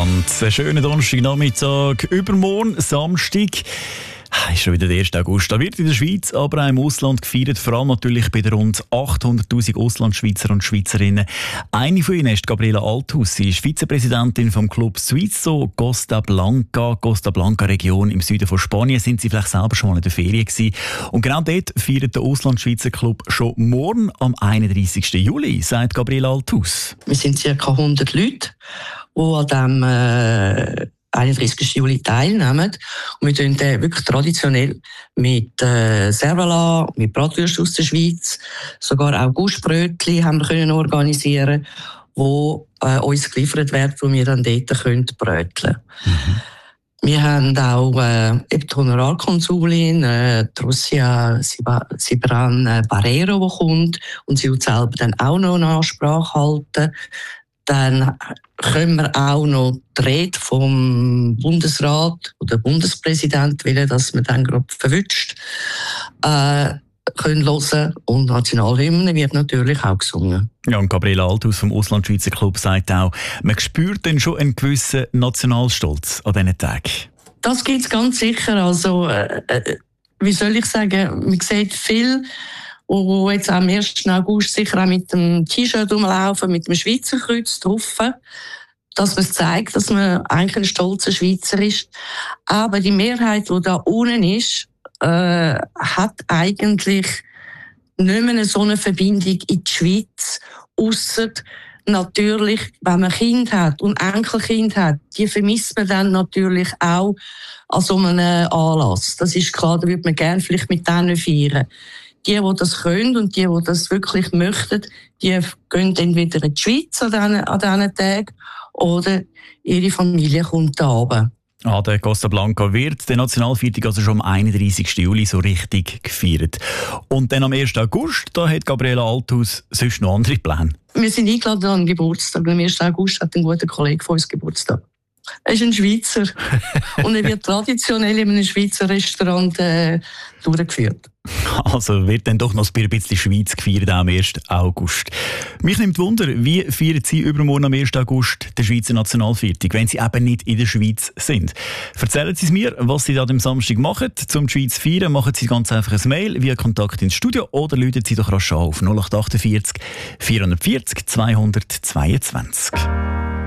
miteinander. Einen schönen Donnerstagnachmittag. Übermorgen, Samstag, ist schon wieder der 1. August. Da wird in der Schweiz, aber auch im Ausland gefeiert, vor allem natürlich bei den rund 800'000 Auslandschweizer und Schweizerinnen. Eine von ihnen ist Gabriela Althaus. Sie ist Vizepräsidentin vom Club Suizo Costa Blanca Region im Süden von Spanien. Sind Sie vielleicht selber schon mal in der Ferien gewesen? Und genau dort feiert der Auslandschweizer Club schon morgen am 31. Juli, sagt Gabriela Althaus. Wir sind ca. 100 Leute, die an diesem 31. Juli teilnehmen. Und wir tun den wirklich traditionell mit Servala, mit Bratwürsten aus der Schweiz, sogar auch Guschbrötchen haben wir können organisieren, wo uns geliefert werden, wo wir dann dort können bröteln. Wir haben auch die Honorarkonsulin, Russia Sibran Barrero, die kommt und sie wird selber dann auch noch eine Ansprache halten. Dann können wir auch noch die Rede vom Bundesrat oder Bundespräsident, dass man dann gerade verwünscht, können hören. Und Nationalhymne wird natürlich auch gesungen. Ja, und Gabriela Althaus vom Auslandschweizer Club sagt auch, man spürt dann schon einen gewissen Nationalstolz an diesen Tagen. Das gibt es ganz sicher. Also, wie soll ich sagen, man sieht viel, und jetzt am 1. August sicher auch mit dem T-Shirt rumlaufen, mit dem Schweizer Kreuz drauf, dass man zeigt, dass man eigentlich ein stolzer Schweizer ist. Aber die Mehrheit, die da unten ist, hat eigentlich nicht mehr so eine Verbindung in die Schweiz, ausser natürlich, wenn man Kind hat und Enkelkind hat, die vermisst man dann natürlich auch an so einem Anlass. Das ist klar, da würde man gerne vielleicht mit denen feiern. Die das können und die das wirklich möchten, die gehen entweder in die Schweiz an diesen Tagen oder ihre Familie kommt da runter. An der Costa Blanca wird der Nationalfeiertag also schon am 31. Juli so richtig gefeiert. Und dann am 1. August, da hat Gabriela Althaus sonst noch andere Pläne. Wir sind eingeladen an den Geburtstag. Am 1. August hat ein guter Kollege von uns Geburtstag. Er ist ein Schweizer und er wird traditionell in einem Schweizer Restaurant durchgeführt. Also wird dann doch noch ein bisschen Schweiz gefeiert am 1. August. Mich nimmt Wunder, wie feiern Sie übermorgen am 1. August den Schweizer Nationalfeiertag, wenn Sie eben nicht in der Schweiz sind? Erzählen Sie es mir, was Sie da am Samstag machen. Zum die Schweiz feiern, machen Sie ganz einfach ein Mail via Kontakt ins Studio oder rufen Sie doch rasch auf 0848 440 222.